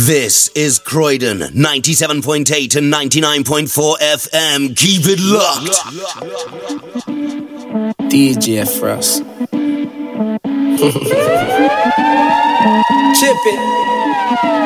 This is Croydon, 97.8 and 99.4 FM. Keep it locked. DJ Frost. Chip it.